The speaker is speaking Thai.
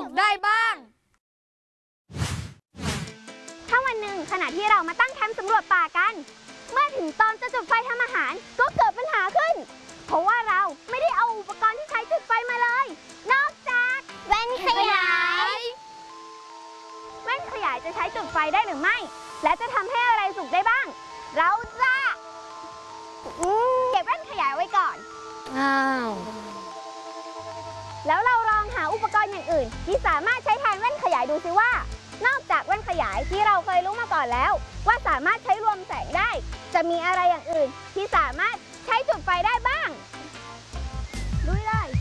สุขได้บ้างถ้าวันหนึ่งขณะที่เรามาตั้งแคมป์สำรวจป่ากันเมื่อถึงตอนจะจุดไฟทำอาหารก็เกิดปัญหาขึ้นเพราะว่าเราไม่ได้เอาอุปกรณ์ที่ใช้จุดไฟมาเลยนอกจากแว่นขยายแว่นขยายจะใช้จุดไฟได้หรือไม่และจะทำให้อะไรสุกได้บ้างเราจะเก็บแว่นขยายไว้ก่อนแล้วเราลองหาอุปกรณ์อย่างอื่นที่สามารถใช้แทนแว่นขยายดูซิว่านอกจากแว่นขยายที่เราเคยรู้มาก่อนแล้วว่าสามารถใช้รวมแสงได้จะมีอะไรอย่างอื่นที่สามารถใช้จุดไฟได้บ้างลุยเลย